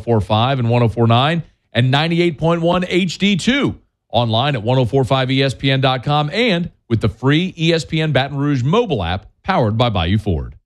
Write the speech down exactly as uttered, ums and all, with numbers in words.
four point five and one oh four point nine and ninety-eight point one H D two. Online at ten forty-five E S P N dot com and with the free E S P N Baton Rouge mobile app powered by Bayou Ford.